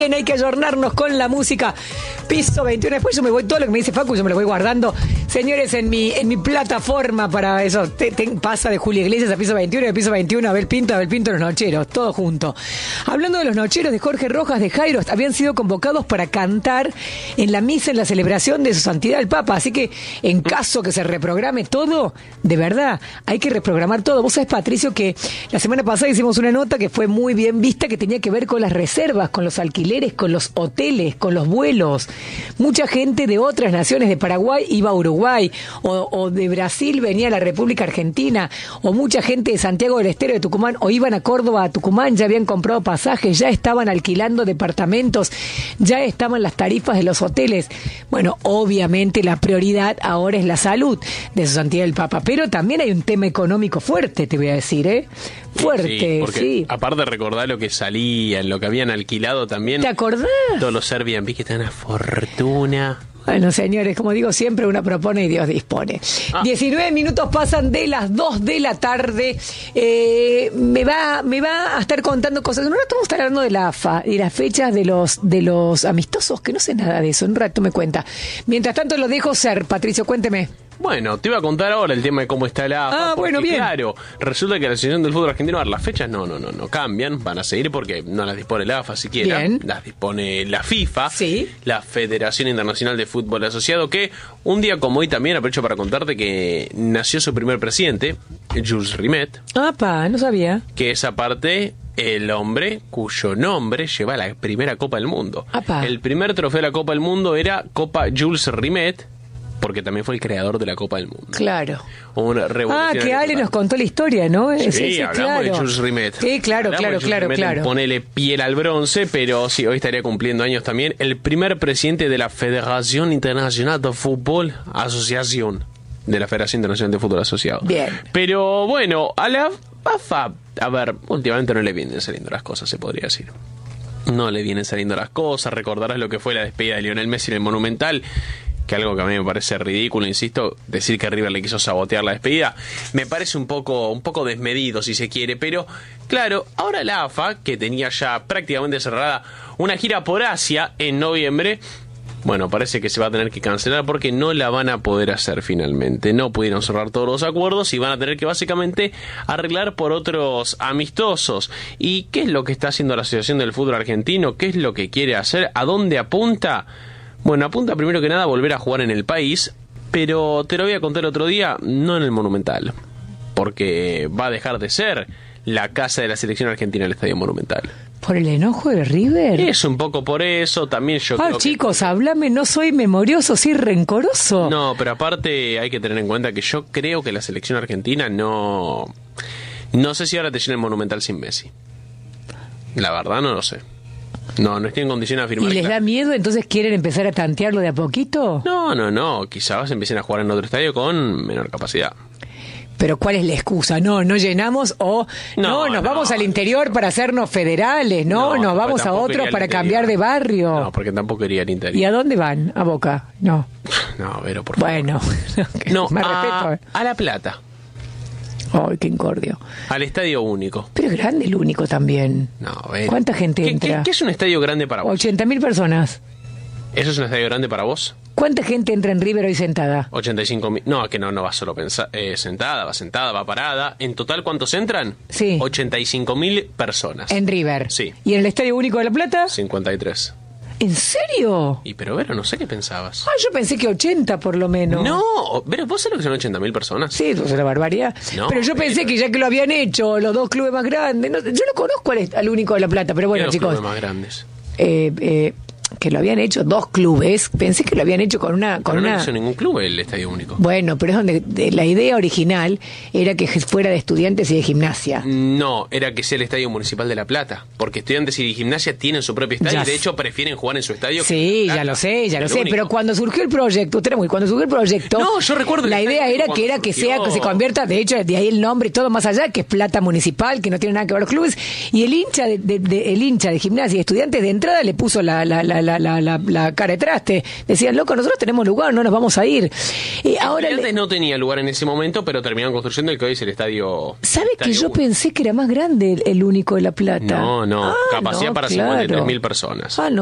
Hay que ayornarnos con la música. Piso 21. Después yo me voy, todo lo que me dice Facu, yo me lo voy guardando. Señores, en mi plataforma para eso, pasa de Julio Iglesias a Piso 21, de Piso 21 a Abel Pinto, Los Nocheros, todo junto. Hablando de los Nocheros de Jorge Rojas de Jairo, habían sido convocados para cantar en la misa, en la celebración de su santidad el Papa. Así que, en caso que se reprograme todo, de verdad, hay que reprogramar todo. Vos sabés, Patricio, que la semana pasada hicimos una nota que fue muy bien vista, que tenía que ver con las reservas, con los alquileres, con los hoteles, con los vuelos. Mucha gente de otras naciones, de Paraguay iba a Uruguay, o de Brasil venía a la República Argentina, o mucha gente de Santiago del Estero, de Tucumán, o iban a Córdoba, a Tucumán, ya habían comprado pasajes, ya estaban alquilando departamentos, ya estaban las tarifas de los hoteles. Bueno, obviamente la prioridad ahora es la salud de su santidad el Papa, pero también hay un tema económico fuerte, te voy a decir, fuerte, sí, porque sí. Aparte de recordar lo que salía, lo que habían alquilado también. ¿Te acordás? Todos los Airbnb que están a fortuna. Bueno, señores, como digo siempre, uno propone y Dios dispone. 19 minutos pasan de las 2 de la tarde. Me va a estar contando cosas. En un rato vamos a estar hablando de la AFA y las fechas de los amistosos, que no sé nada de eso. En un rato me cuenta. Mientras tanto lo dejo ser. Patricio, cuénteme. Bueno, te iba a contar ahora el tema de cómo está la AFA. Bueno, bien. Claro, resulta que la Asociación del Fútbol Argentino, a ver, las fechas no cambian, van a seguir porque no las dispone la AFA siquiera. Bien. Las dispone la FIFA, sí. La Federación Internacional de Fútbol Asociado, que un día como hoy también aprovecho para contarte que nació su primer presidente, Jules Rimet. No sabía. Que es aparte el hombre cuyo nombre lleva la primera Copa del Mundo. El primer trofeo de la Copa del Mundo era Copa Jules Rimet, porque también fue el creador de la Copa del Mundo. Claro. Una revolución. Que Ale nos contó la historia, ¿no? Sí, hablamos de Jules Rimet. Sí, claro. Ponele piel al bronce, pero sí, hoy estaría cumpliendo años también. El primer presidente de la Federación Internacional de Fútbol Asociación. De la Federación Internacional de Fútbol Asociado. Bien. Pero bueno, a la AFA, a ver, últimamente no le vienen saliendo las cosas, se podría decir. No le vienen saliendo las cosas. Recordarás lo que fue la despedida de Lionel Messi en el Monumental, que algo que a mí me parece ridículo, insisto, decir que River le quiso sabotear la despedida, me parece un poco desmedido, si se quiere, pero claro, ahora la AFA, que tenía ya prácticamente cerrada una gira por Asia en noviembre, bueno, parece que se va a tener que cancelar porque no la van a poder hacer finalmente. No pudieron cerrar todos los acuerdos y van a tener que básicamente arreglar por otros amistosos. ¿Y qué es lo que está haciendo la Asociación del Fútbol Argentino? ¿Qué es lo que quiere hacer? ¿A dónde apunta? Bueno, apunta primero que nada a volver a jugar en el país, pero te lo voy a contar otro día, no en el Monumental, porque va a dejar de ser la casa de la selección argentina el Estadio Monumental. ¿Por el enojo de River? Es un poco por eso, también yo creo chicos, háblame, no soy memorioso, soy rencoroso. No, pero aparte hay que tener en cuenta que yo creo que la selección argentina no sé si ahora te llena el Monumental sin Messi. La verdad no lo sé. No estoy en condición de afirmar. ¿Y les da miedo, entonces quieren empezar a tantearlo de a poquito? No, quizás empiecen a jugar en otro estadio con menor capacidad. Pero ¿cuál es la excusa? No llenamos o nos vamos al interior para hacernos federales, nos vamos a otros para cambiar de barrio. No, porque tampoco iría al interior. ¿Y a dónde van? ¿A Boca? No, pero por favor. Bueno, más respeto. A La Plata. Ay, qué incordio. Al Estadio Único. Pero es grande el Único también. ¿Cuánta gente entra? ¿Qué es un estadio grande para vos? 80.000 personas. ¿Eso es un estadio grande para vos? ¿Cuánta gente entra en River hoy sentada? 85.000. No, que no va solo sentada, va parada. ¿En total cuántos entran? Sí. 85.000 personas. ¿En River? Sí. ¿Y en el Estadio Único de La Plata? 53. ¿En serio? Pero Vero, no sé qué pensabas. Yo pensé que 80 por lo menos. No, Vero, ¿vos sabés lo que son 80.000 personas? Sí, eso es una barbaridad. No, pero yo pensé que ya que lo habían hecho los dos clubes más grandes, yo no conozco al Único de La Plata, pero bueno, chicos. Los clubes más grandes. Que lo habían hecho dos clubes, pensé que lo habían hecho con una... No lo hizo ningún club el Estadio Único. Bueno, pero es donde la idea original era que fuera de Estudiantes y de Gimnasia. No, era que sea el Estadio Municipal de La Plata, porque Estudiantes y Gimnasia tienen su propio estadio y de hecho prefieren jugar en su estadio. Sí, ya lo sé, pero cuando surgió el proyecto, no, yo recuerdo la idea era que se convierta, de hecho, de ahí el nombre y todo más allá, que es Plata Municipal, que no tiene nada que ver los clubes, y el hincha de Gimnasia y Estudiantes de entrada le puso la la cara de traste. Decían, loco, nosotros tenemos lugar, no nos vamos a ir. Ahora Antes no tenía lugar en ese momento, pero terminaron construyendo el que hoy es el estadio. ¿Sabes que yo 1? pensé que era más grande el único de La Plata? No, capacidad para claro. 53.000 personas. Ah, no.